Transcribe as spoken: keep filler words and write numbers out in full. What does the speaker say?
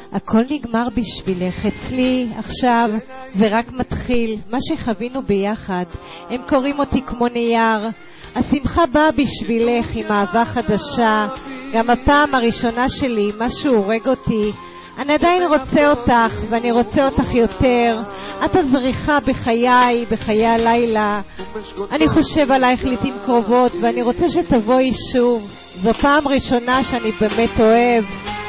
הכל נגמר בשבילך, אצלי עכשיו זה רק מתחיל, מה שחווינו ביחד, הם קוראים אותי כמו נייר, השמחה באה בשבילך עם אהבה חדשה, גם הפעם הראשונה שלי, משהו הורג אותי, אני עדיין רוצה אותך ואני רוצה אותך יותר, את הזריחה בחיי, בחיי הלילה, אני חושב עלייך לעתים קרובות ואני רוצה שתבואי שוב, זו פעם ראשונה שאני באמת אוהב,